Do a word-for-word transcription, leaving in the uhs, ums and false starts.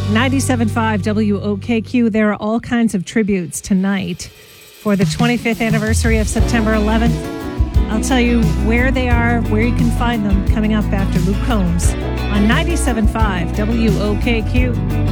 ninety-seven point five W O K Q. There are all kinds of tributes tonight for the twenty-fifth anniversary of September eleventh. I'll tell you where they are, where you can find them coming up after Luke Combs on ninety-seven point five W O K Q.